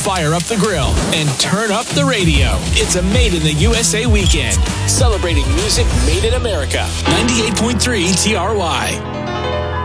fire up the grill, and turn up the radio. It's a Made in the USA weekend, celebrating music made in America. 98.3 TRY.